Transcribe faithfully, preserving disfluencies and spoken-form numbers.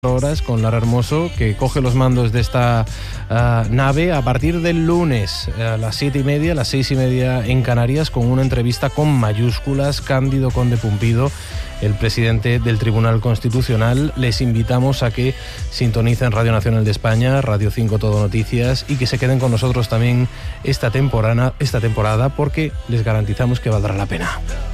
horas con Lara Hermoso, que coge los mandos de esta uh, nave a partir del lunes a las siete y media, a las seis y media en Canarias, con una entrevista con mayúsculas. Cándido Conde Pumpido, el presidente del Tribunal Constitucional. Les invitamos a que sintonicen Radio Nacional de España, Radio cinco Todo Noticias, y que se queden con nosotros también esta temporada, esta temporada porque les garantizamos que valdrá la pena.